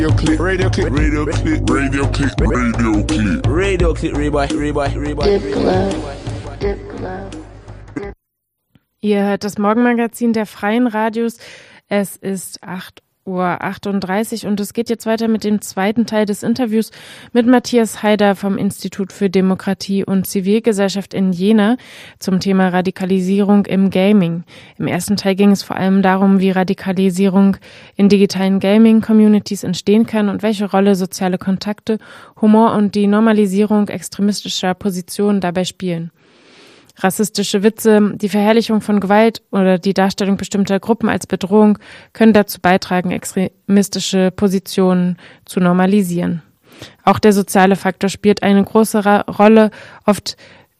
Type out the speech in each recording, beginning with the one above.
Ihr hört das Morgenmagazin der Freien Radios. Es ist 8:38 Uhr und es geht jetzt weiter mit dem zweiten Teil des Interviews mit Matthias Haider vom Institut für Demokratie und Zivilgesellschaft in Jena zum Thema Radikalisierung im Gaming. Im ersten Teil ging es vor allem darum, wie Radikalisierung in digitalen Gaming-Communities entstehen kann und welche Rolle soziale Kontakte, Humor und die Normalisierung extremistischer Positionen dabei spielen. Rassistische Witze, die Verherrlichung von Gewalt oder die Darstellung bestimmter Gruppen als Bedrohung können dazu beitragen, extremistische Positionen zu normalisieren. Auch der soziale Faktor spielt eine große Rolle. Oft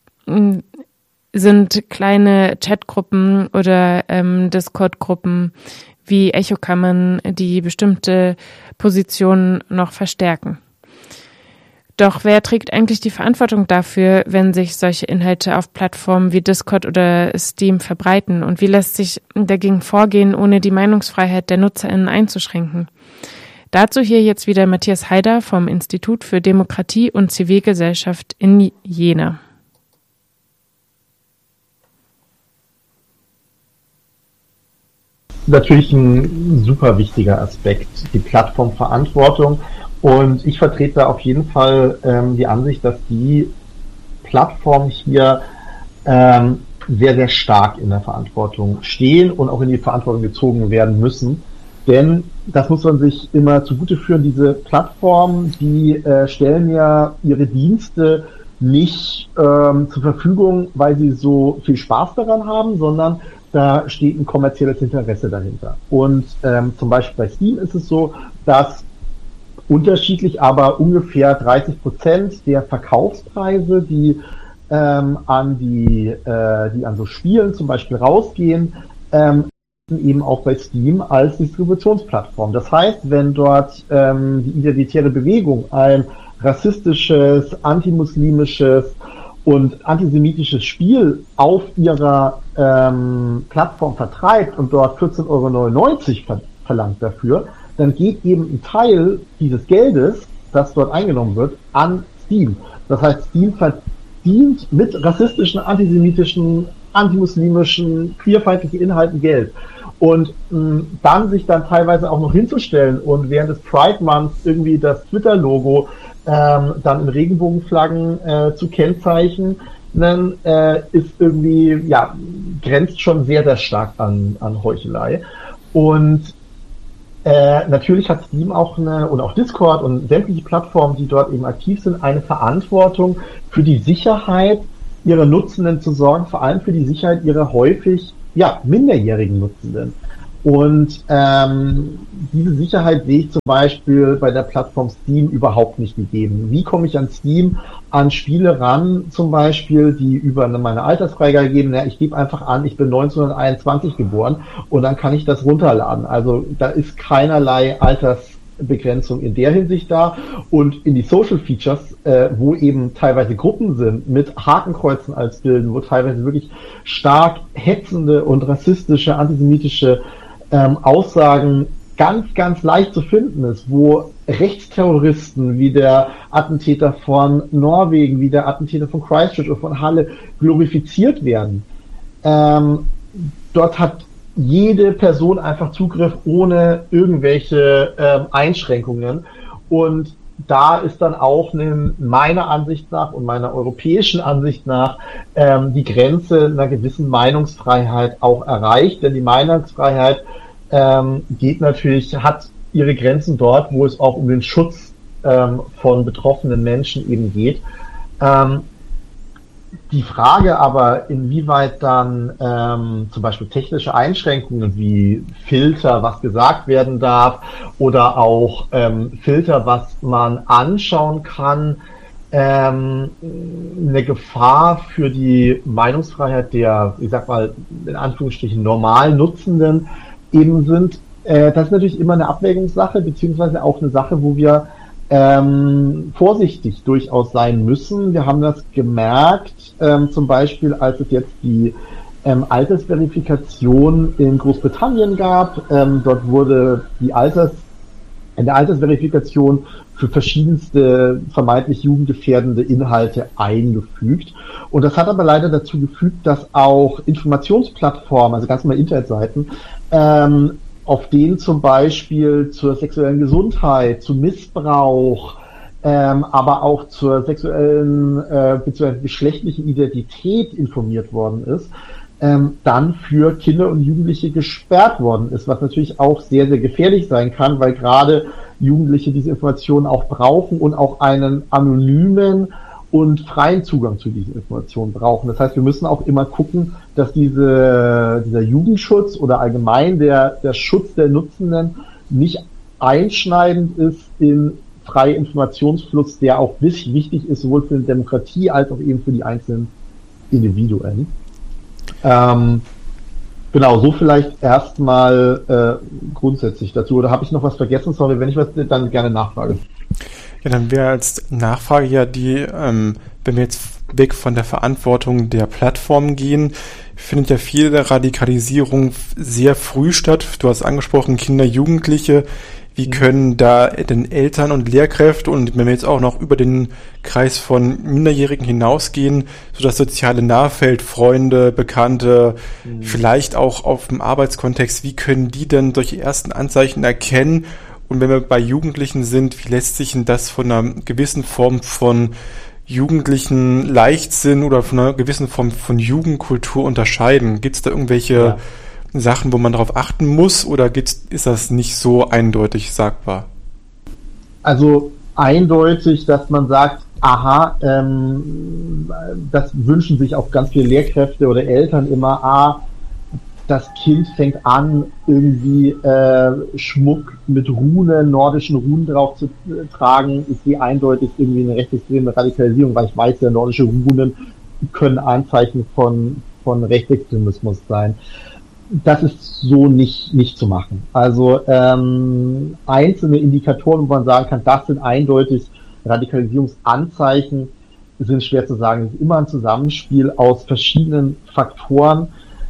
sind kleine Chatgruppen oder Discord-Gruppen wie Echokammern, die bestimmte Positionen noch verstärken. Doch wer trägt eigentlich die Verantwortung dafür, wenn sich solche Inhalte auf Plattformen wie Discord oder Steam verbreiten? Und wie lässt sich dagegen vorgehen, ohne die Meinungsfreiheit der NutzerInnen einzuschränken? Dazu hier jetzt wieder Matthias Haider vom Institut für Demokratie und Zivilgesellschaft in Jena. Natürlich ein super wichtiger Aspekt, die Plattformverantwortung. Und ich vertrete da auf jeden Fall die Ansicht, dass die Plattformen hier sehr, sehr stark in der Verantwortung stehen und auch in die Verantwortung gezogen werden müssen. Denn, das muss man sich immer zugute führen, diese Plattformen, die stellen ja ihre Dienste nicht zur Verfügung, weil sie so viel Spaß daran haben, sondern da steht ein kommerzielles Interesse dahinter. Und zum Beispiel bei Steam ist es so, dass unterschiedlich, aber ungefähr 30% der Verkaufspreise, die an so Spielen zum Beispiel rausgehen, eben auch bei Steam als Distributionsplattform. Das heißt, wenn dort die identitäre Bewegung ein rassistisches, antimuslimisches und antisemitisches Spiel auf ihrer Plattform vertreibt und dort 14,99 € verlangt dafür, dann geht eben ein Teil dieses Geldes, das dort eingenommen wird, an Steam. Das heißt, Steam verdient mit rassistischen, antisemitischen, antimuslimischen, queerfeindlichen Inhalten Geld. Und dann sich dann teilweise auch noch hinzustellen und während des Pride Months irgendwie das Twitter-Logo dann in Regenbogenflaggen zu kennzeichnen, ist irgendwie, ja, grenzt schon sehr, sehr stark an Heuchelei. Und natürlich hat Steam auch und auch Discord und sämtliche Plattformen, die dort eben aktiv sind, eine Verantwortung für die Sicherheit ihrer Nutzenden zu sorgen, vor allem für die Sicherheit ihrer häufig, minderjährigen Nutzenden. Und diese Sicherheit sehe ich zum Beispiel bei der Plattform Steam überhaupt nicht gegeben. Wie komme ich an Steam an Spiele ran, zum Beispiel, die über meine Altersfreigabe geben? Ich gebe einfach an, ich bin 1921 geboren und dann kann ich das runterladen. Also da ist keinerlei Altersbegrenzung in der Hinsicht da. Und in die Social Features, wo eben teilweise Gruppen sind mit Hakenkreuzen als Bilden, wo teilweise wirklich stark hetzende und rassistische, antisemitische Aussagen ganz, ganz leicht zu finden ist, wo Rechtsterroristen wie der Attentäter von Norwegen, wie der Attentäter von Christchurch oder von Halle glorifiziert werden. Dort hat jede Person einfach Zugriff ohne irgendwelche Einschränkungen. Und da ist dann auch meiner Ansicht nach und meiner europäischen Ansicht nach die Grenze einer gewissen Meinungsfreiheit auch erreicht. Denn die Meinungsfreiheit hat ihre Grenzen dort, wo es auch um den Schutz von betroffenen Menschen eben geht. Die Frage aber, inwieweit dann zum Beispiel technische Einschränkungen wie Filter, was gesagt werden darf, oder auch Filter, was man anschauen kann, eine Gefahr für die Meinungsfreiheit der, ich sag mal, in Anführungsstrichen normal Nutzenden eben sind. Das ist natürlich immer eine Abwägungssache, beziehungsweise auch eine Sache, wo wir vorsichtig durchaus sein müssen. Wir haben das gemerkt, zum Beispiel, als es jetzt die Altersverifikation in Großbritannien gab. Dort wurde die in der Altersverifikation für verschiedenste vermeintlich jugendgefährdende Inhalte eingefügt. Und das hat aber leider dazu gefügt, dass auch Informationsplattformen, also ganz normal Internetseiten, auf denen zum Beispiel zur sexuellen Gesundheit, zu Missbrauch, aber auch zur sexuellen bzw. geschlechtlichen Identität informiert worden ist, dann für Kinder und Jugendliche gesperrt worden ist, was natürlich auch sehr, sehr gefährlich sein kann, weil gerade Jugendliche diese Informationen auch brauchen und auch einen anonymen und freien Zugang zu diesen Informationen brauchen. Das heißt, wir müssen auch immer gucken, dass dieser Jugendschutz oder allgemein der Schutz der Nutzenden nicht einschneidend ist in freie Informationsfluss, der auch wichtig ist, sowohl für die Demokratie als auch eben für die einzelnen Individuen. Genau, so vielleicht erstmal grundsätzlich dazu. Oder habe ich noch was vergessen? Sorry, wenn ich was, dann gerne nachfrage. Ja, dann wäre als Nachfrage ja die, wenn wir jetzt weg von der Verantwortung der Plattform gehen, findet ja viel der Radikalisierung sehr früh statt. Du hast angesprochen, Kinder, Jugendliche. Wie können da denn Eltern und Lehrkräfte und wenn wir jetzt auch noch über den Kreis von Minderjährigen hinausgehen, so das soziale Nahfeld, Freunde, Bekannte, vielleicht auch auf dem Arbeitskontext, wie können die denn solche ersten Anzeichen erkennen? Und wenn wir bei Jugendlichen sind, wie lässt sich denn das von einer gewissen Form von jugendlichen Leichtsinn oder von einer gewissen Form von Jugendkultur unterscheiden? Gibt es da irgendwelche Sachen, wo man darauf achten muss, oder ist das nicht so eindeutig sagbar? Also eindeutig, dass man sagt, aha, das wünschen sich auch ganz viele Lehrkräfte oder Eltern immer, das Kind fängt an, irgendwie Schmuck mit Runen, nordischen Runen drauf zu tragen. Ich sehe eindeutig irgendwie eine rechtsextreme Radikalisierung, weil ich weiß, ja, nordische Runen können Anzeichen von Rechtsextremismus sein. Das ist so nicht zu machen. Also einzelne Indikatoren, wo man sagen kann, das sind eindeutig Radikalisierungsanzeichen, sind schwer zu sagen. Es ist immer ein Zusammenspiel aus verschiedenen Faktoren,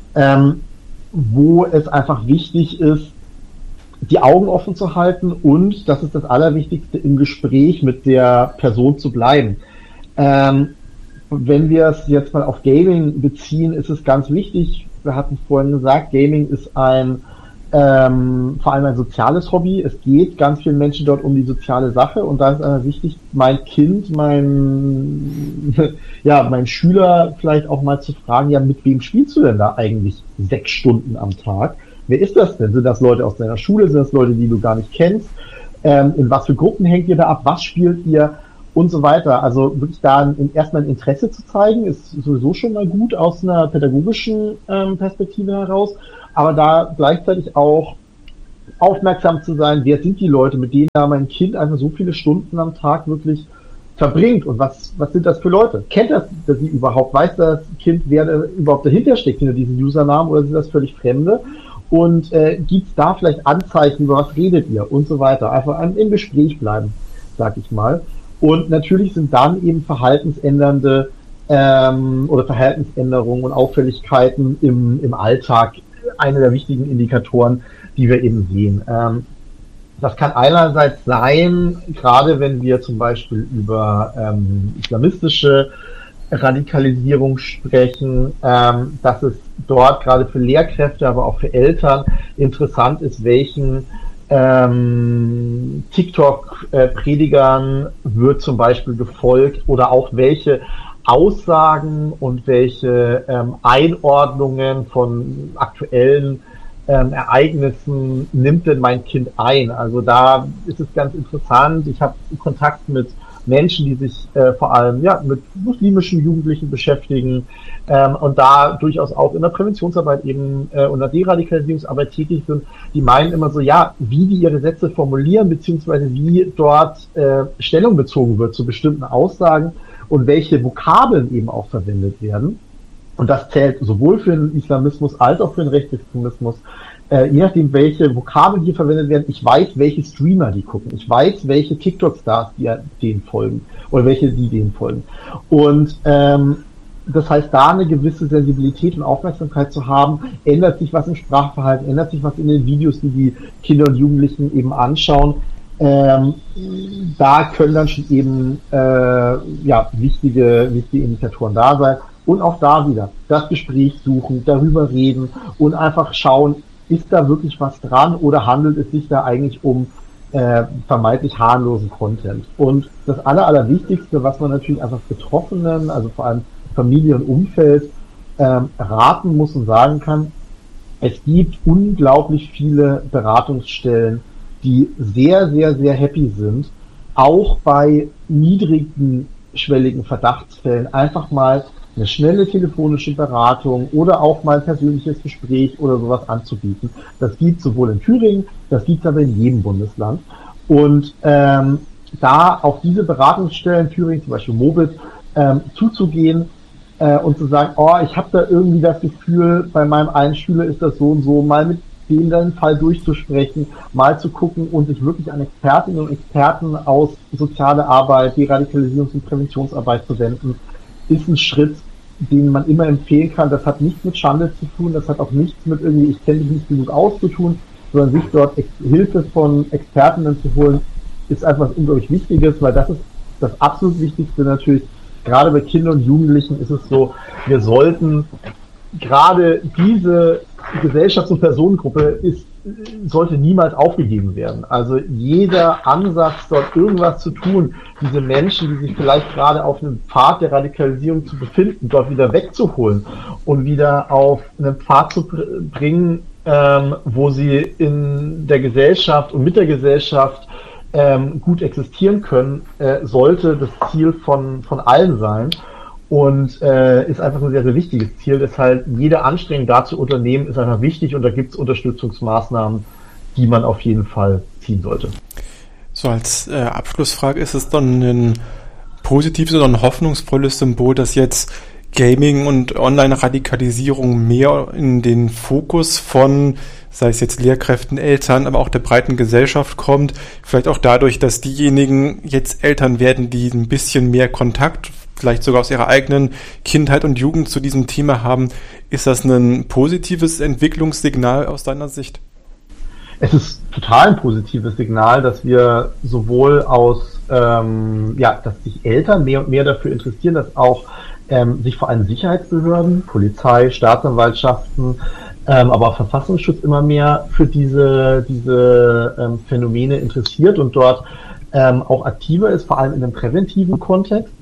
wo es einfach wichtig ist, die Augen offen zu halten und, das ist das Allerwichtigste, im Gespräch mit der Person zu bleiben. Wenn wir es jetzt mal auf Gaming beziehen, ist es ganz wichtig, wir hatten vorhin gesagt, Gaming ist vor allem ein soziales Hobby. Es geht ganz vielen Menschen dort um die soziale Sache und da ist einfach wichtig, mein Kind, mein Schüler vielleicht auch mal zu fragen, ja, mit wem spielst du denn da eigentlich 6 Stunden am Tag? Wer ist das denn? Sind das Leute aus deiner Schule? Sind das Leute, die du gar nicht kennst? In was für Gruppen hängt ihr da ab? Was spielt ihr? Und so weiter. Also wirklich da erstmal ein Interesse zu zeigen, ist sowieso schon mal gut aus einer pädagogischen Perspektive heraus, aber da gleichzeitig auch aufmerksam zu sein, wer sind die Leute, mit denen da mein Kind einfach so viele Stunden am Tag wirklich verbringt und was sind das für Leute? Kennt das sie überhaupt? Weiß das Kind, wer da überhaupt dahinter steckt, hinter diesem Usernamen, oder sind das völlig Fremde? Und gibt es da vielleicht Anzeichen, über was redet ihr und so weiter? Einfach im Gespräch bleiben, sag ich mal. Und natürlich sind dann eben verhaltensändernde oder Verhaltensänderungen und Auffälligkeiten im Alltag eine der wichtigen Indikatoren, die wir eben sehen. Das kann einerseits sein, gerade wenn wir zum Beispiel über islamistische Radikalisierung sprechen, dass es dort gerade für Lehrkräfte, aber auch für Eltern interessant ist, welchen TikTok-Predigern wird zum Beispiel gefolgt oder auch welche Aussagen und welche Einordnungen von aktuellen Ereignissen nimmt denn mein Kind ein. Also da ist es ganz interessant. Ich habe Kontakt mit Menschen, die sich vor allem mit muslimischen Jugendlichen beschäftigen und da durchaus auch in der Präventionsarbeit eben und der Deradikalisierungsarbeit tätig sind, die meinen immer so, wie die ihre Sätze formulieren, beziehungsweise wie dort Stellung bezogen wird zu bestimmten Aussagen und welche Vokabeln eben auch verwendet werden. Und das zählt sowohl für den Islamismus als auch für den Rechtsextremismus. Je nachdem, welche Vokabeln hier verwendet werden, ich weiß, welche Streamer die gucken. Ich weiß, welche TikTok-Stars die denen folgen oder welche die denen folgen. Und das heißt, da eine gewisse Sensibilität und Aufmerksamkeit zu haben, ändert sich was im Sprachverhalten, ändert sich was in den Videos, die die Kinder und Jugendlichen eben anschauen. Da können dann schon eben wichtige Indikatoren da sein. Und auch da wieder das Gespräch suchen, darüber reden und einfach schauen, ist da wirklich was dran oder handelt es sich da eigentlich um vermeintlich harmlosen Content. Und das Allerwichtigste, was man natürlich einfach Betroffenen, also vor allem Familie und Umfeld, raten muss und sagen kann, es gibt unglaublich viele Beratungsstellen, die sehr, sehr, sehr happy sind, auch bei niedrigen, schwelligen Verdachtsfällen einfach mal eine schnelle telefonische Beratung oder auch mal ein persönliches Gespräch oder sowas anzubieten. Das gibt sowohl in Thüringen, das gibt aber in jedem Bundesland. Und da auf diese Beratungsstellen, Thüringen zum Beispiel Mobit, zuzugehen und zu sagen, ich habe da irgendwie das Gefühl, bei meinem einen Schüler ist das so und so, mal mit dem dann Fall durchzusprechen, mal zu gucken und sich wirklich an Expertinnen und Experten aus sozialer Arbeit, Deradikalisierungs- und Präventionsarbeit zu wenden, ist ein Schritt, den man immer empfehlen kann. Das hat nichts mit Schande zu tun, das hat auch nichts mit irgendwie, ich kenne mich nicht genug aus zu tun, sondern sich dort Hilfe von Expertinnen zu holen, ist einfach was unglaublich Wichtiges, weil das ist das absolut Wichtigste natürlich. Gerade bei Kindern und Jugendlichen ist es so, wir sollten gerade diese Gesellschafts- und Personengruppe sollte niemals aufgegeben werden. Also jeder Ansatz, dort irgendwas zu tun, diese Menschen, die sich vielleicht gerade auf einem Pfad der Radikalisierung zu befinden, dort wieder wegzuholen und wieder auf einen Pfad zu bringen, wo sie in der Gesellschaft und mit der Gesellschaft gut existieren können, sollte das Ziel von allen sein. Und ist einfach ein sehr, sehr wichtiges Ziel. Deshalb jede Anstrengung dazu unternehmen ist einfach wichtig und da gibt es Unterstützungsmaßnahmen, die man auf jeden Fall ziehen sollte. So als Abschlussfrage, ist es dann ein positives oder ein hoffnungsvolles Symbol, dass jetzt Gaming und Online-Radikalisierung mehr in den Fokus von, sei es jetzt Lehrkräften, Eltern, aber auch der breiten Gesellschaft kommt, vielleicht auch dadurch, dass diejenigen jetzt Eltern werden, die ein bisschen mehr Kontakt vielleicht sogar aus ihrer eigenen Kindheit und Jugend zu diesem Thema haben. Ist das ein positives Entwicklungssignal aus deiner Sicht? Es ist total ein positives Signal, dass wir sowohl dass sich Eltern mehr und mehr dafür interessieren, dass auch sich vor allem Sicherheitsbehörden, Polizei, Staatsanwaltschaften, aber auch Verfassungsschutz immer mehr für diese Phänomene interessiert und dort auch aktiver ist, vor allem in einem präventiven Kontext.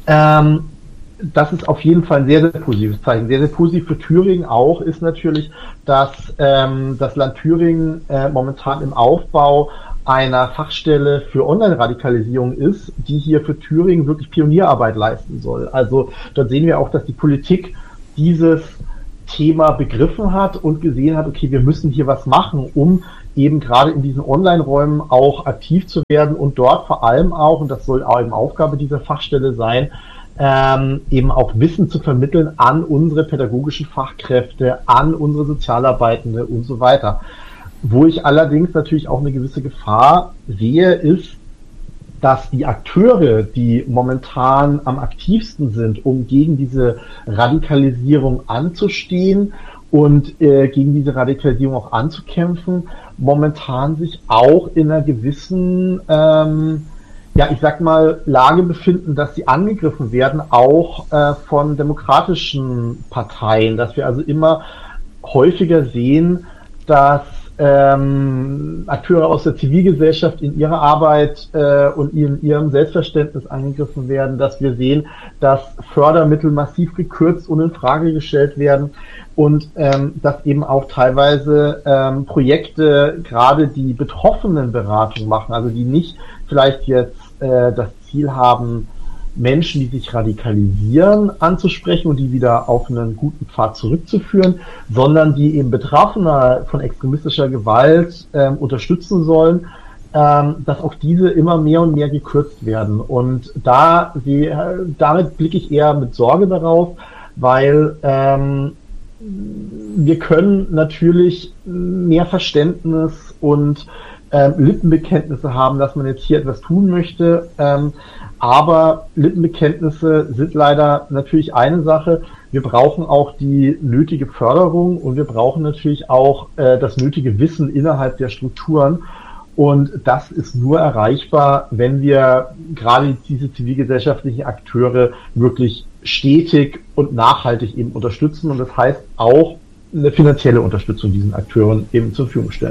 Das ist auf jeden Fall ein sehr, sehr positives Zeichen. Sehr, sehr positiv für Thüringen auch ist natürlich, dass das Land Thüringen momentan im Aufbau einer Fachstelle für Online-Radikalisierung ist, die hier für Thüringen wirklich Pionierarbeit leisten soll. Also dort sehen wir auch, dass die Politik dieses Thema begriffen hat und gesehen hat, okay, wir müssen hier was machen, um eben gerade in diesen Online-Räumen auch aktiv zu werden und dort vor allem auch, und das soll auch eben Aufgabe dieser Fachstelle sein, eben auch Wissen zu vermitteln an unsere pädagogischen Fachkräfte, an unsere Sozialarbeitende und so weiter. Wo ich allerdings natürlich auch eine gewisse Gefahr sehe, ist, dass die Akteure, die momentan am aktivsten sind, um gegen diese Radikalisierung anzustehen und gegen diese Radikalisierung auch anzukämpfen, momentan sich auch in einer gewissen, Lage befinden, dass sie angegriffen werden, auch von demokratischen Parteien, dass wir also immer häufiger sehen, dass Akteure aus der Zivilgesellschaft in ihrer Arbeit und in ihrem Selbstverständnis angegriffen werden, dass wir sehen, dass Fördermittel massiv gekürzt und in Frage gestellt werden und dass eben auch teilweise Projekte gerade die Betroffenenberatung machen, also die nicht vielleicht jetzt das Ziel haben, Menschen, die sich radikalisieren, anzusprechen und die wieder auf einen guten Pfad zurückzuführen, sondern die eben Betroffene von extremistischer Gewalt unterstützen sollen, dass auch diese immer mehr und mehr gekürzt werden. Und damit blicke ich eher mit Sorge darauf, weil wir können natürlich mehr Verständnis und Lippenbekenntnisse haben, dass man jetzt hier etwas tun möchte, aber Lippenbekenntnisse sind leider natürlich eine Sache. Wir brauchen auch die nötige Förderung und wir brauchen natürlich auch das nötige Wissen innerhalb der Strukturen. Und das ist nur erreichbar, wenn wir gerade diese zivilgesellschaftlichen Akteure wirklich stetig und nachhaltig eben unterstützen. Und das heißt auch eine finanzielle Unterstützung diesen Akteuren eben zur Verfügung stellen.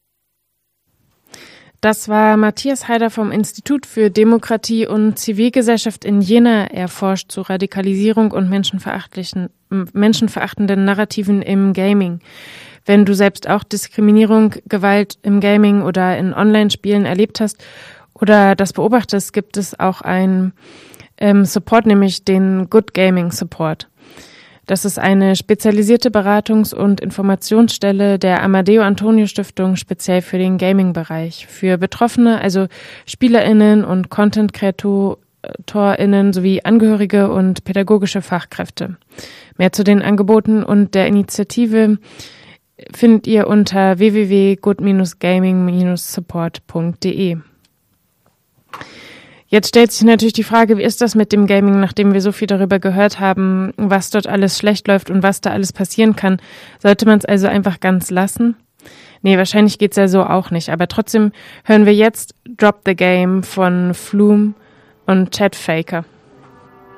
Das war Matthias Haider vom Institut für Demokratie und Zivilgesellschaft in Jena. Er forscht zu Radikalisierung und menschenverachtenden Narrativen im Gaming. Wenn du selbst auch Diskriminierung, Gewalt im Gaming oder in Online-Spielen erlebt hast oder das beobachtest, gibt es auch einen Support, nämlich den Good Gaming Support. Das ist eine spezialisierte Beratungs- und Informationsstelle der Amadeo Antonio Stiftung speziell für den Gaming-Bereich. Für Betroffene, also SpielerInnen und Content-KreatorInnen sowie Angehörige und pädagogische Fachkräfte. Mehr zu den Angeboten und der Initiative findet ihr unter www.good-gaming-support.de. Jetzt stellt sich natürlich die Frage, wie ist das mit dem Gaming, nachdem wir so viel darüber gehört haben, was dort alles schlecht läuft und was da alles passieren kann. Sollte man es also einfach ganz lassen? Nee, wahrscheinlich geht's ja so auch nicht. Aber trotzdem hören wir jetzt Drop the Game von Flume und Chad Faker.